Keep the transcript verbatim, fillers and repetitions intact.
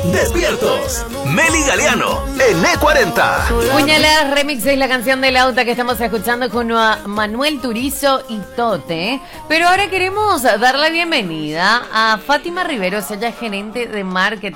Despiertos. Meli Galeano en E cuarenta. Puñaladas Remix es la canción de Lauta que estamos escuchando con Manuel Turizo y Tote. Pero ahora queremos dar la bienvenida a Fátima Riveros, ella es gerente de marketing